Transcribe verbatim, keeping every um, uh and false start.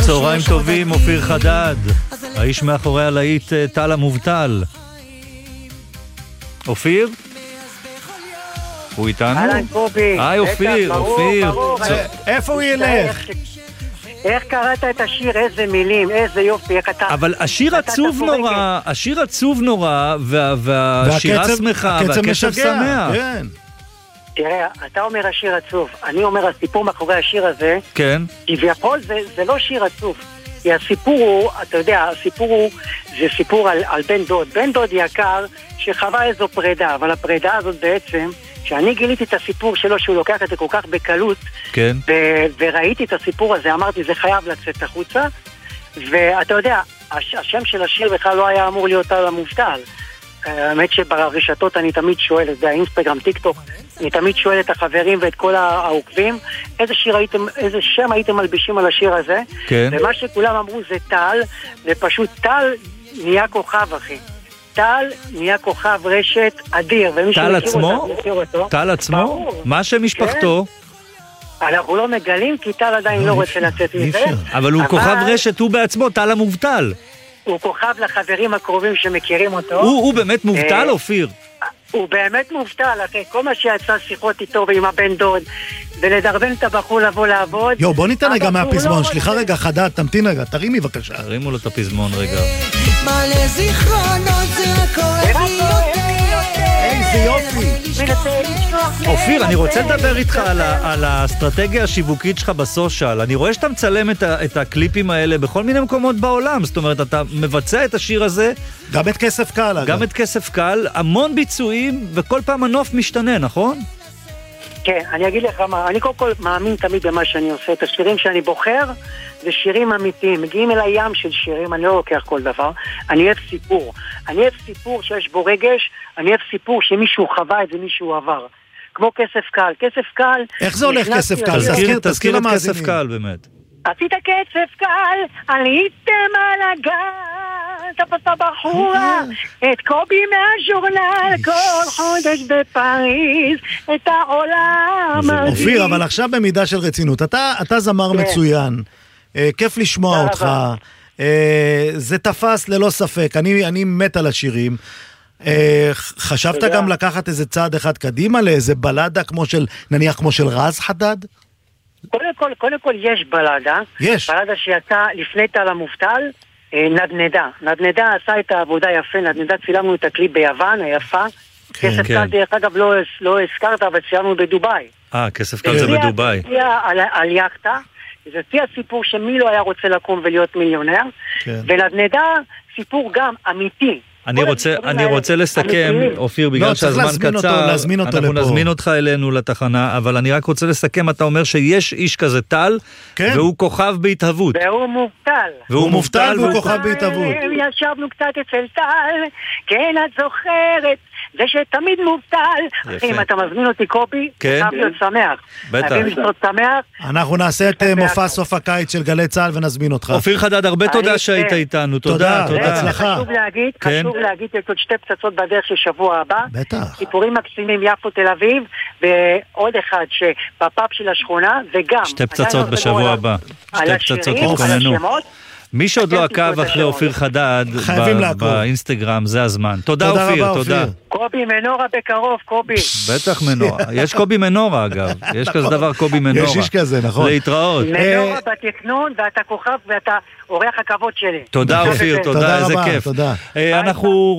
צהריים טובים, אופיר חדד, האיש מאחורי הלהיט טל המובטל. אופיר? הוא איתנו? אהלן קובי. היי אופיר, אופיר. איפה הוא ילך? איך קראת את השיר, איזה מילים, איזה יופי, איך אתה... אבל השיר עצוב נורא, השיר עצוב נורא, והשירה שמחה, והקצב שמח. כן. תראה, אתה אומר השיר עצוב, אני אומר הסיפור מאחורי השיר הזה, כן. כביכול זה, זה לא שיר עצוב, כי הסיפור הוא, אתה יודע, הסיפור הוא, זה סיפור על, על בן דוד, בן דוד יקר שחווה איזו פרידה, אבל הפרידה הזאת בעצם, כשאני גיליתי את הסיפור שלו, שהוא לוקח את זה כל כך בקלות, כן. ו- וראיתי את הסיפור הזה, אמרתי, זה חייב לצאת החוצה, ואתה יודע, הש- השם של השיר בכלל לא היה אמור להיות על המובטל. האמת שברשתות אני תמיד שואל, זה האינסטגרם, טיק טוק, אני תמיד שואל את החברים ואת כל העוקבים, איזה שיר הייתם, איזה שם הייתם מלבישים על השיר הזה, כן. ומה שכולם אמרו זה טל, ופשוט טל נהיה כוכב, אחי. טל נהיה כוכב רשת אדיר, ומי טל עצמו? טל עצמו? מה שמשפחתו? אנחנו לא מגלים, כי טל עדיין לא רוצה לצאת מזה. אבל הוא כוכב רשת, הוא בעצמו, טל המובטל. הוא כוכב לחברים הקרובים שמכירים אותו. הוא באמת מובטל, אופיר? הוא באמת מובטל, אחרי כל מה שיצא שיחות איתו ועם הבן דוד, ולדרבן את הבחור לבוא לעבוד. יו, בוא ניתן רגע מהפזמון, סליחה רגע, חדד, תמתין רגע, תרימי בבקשה. תרימו לו את הפזמון רגע. מלא זיכרונות זה הכל איזה יופי. אופיר, אני רוצה לדבר איתך על, ה- על האסטרטגיה השיווקית שלך בסושיאל. אני רואה שאתה מצלם את, ה- את הקליפים האלה בכל מיני מקומות בעולם. זאת אומרת, אתה מבצע את השיר הזה. גם את כסף קל, אגב. גם את כסף קל, המון ביצועים, וכל פעם הנוף משתנה, נכון? כן, אני אגיד לך מה, אני קודם כל מאמין תמיד במה שאני עושה. את השירים שאני בוחר, זה שירים אמיתיים. מגיעים אל הים של שירים, אני לא לוקח כל דבר. אני אוהב סיפור. אני אוהב סיפור שיש בו רגש, אני אוהב סיפור שמישהו חווה את זה, מישהו עבר. כמו כסף קל. כסף קל... איך זה הולך כסף קל? תזכיר, תזכיר את כסף קל, באמת. עשית כסף קל, עליתם על הגל, תפסת בחורה, את קובי מהז'ורנל, כל חודש בפריז, את העולם. אופיר, אבל עכשיו במידה של רצינות, אתה, אתה זמר מצוין, כיף לשמוע אותך, זה תפס ללא ספק, אני, אני מת על השירים. חשבת גם לקחת איזה צעד אחד קדימה, לאיזה בלדה כמו של, נניח כמו של רז חדד? קודם כל, קודם כל יש בלדה. יש. בלדה שיצא לפני טל המובטל, נדנדה. נדנדה עשה את העבודה יפה, נדנדה צילמנו את הקליפ ביוון, היפה. כסף קל, דרך אגב, לא, לא הזכרת, אבל צילמנו בדוביי. אה, כסף קל זה בדוביי. זה על, על יחטה, זה תהיה סיפור שמי לא היה רוצה לקום ולהיות מיליונר, ונדנדה סיפור גם אמיתי. אני רוצה, אני רוצה לסכם, אופיר, בגלל שהזמן קצר, אנחנו נזמין אותך אלינו לתחנה, אבל אני רק רוצה לסכם, אתה אומר שיש איש כזה טל, והוא כוכב בהתהוות. והוא מובטל. והוא מובטל והוא כוכב בהתהוות. ישבנו קצת אצל טל, כן, את זוכרת, זה שתמיד מובטל. אם אתה מזמין אותי קובי, חייב להיות שמח. בטח. אנחנו נעשה את מופע סוף הקיץ של גלי צהל ונזמין אותך. אופיר חדד, הרבה תודה שהיית איתנו. תודה, תודה. חשוב להגיד, חשוב להגיד, יש עוד שתי פצצות בדרך של שבוע הבא. בטח. סיפורים מקסימים, יפו תל אביב, ועוד אחד שבפאב של השכונה, וגם... שתי פצצות בשבוע הבא. שתי פצצות התכוננו. מי שעוד לא עקב אחרי אופיר חדד באינסטגרם, זה הזמן. תודה אופיר, תודה. קובי מנורה בקרוב, קובי. בטח מנורה. יש קובי מנורה אגב. יש כזה דבר קובי מנורה. יש איש כזה, נכון. להתראות. מנורה בתכנון, ואתה כוכב, ואתה אורח הכבוד שלי. תודה אופיר, תודה, איזה כיף. אנחנו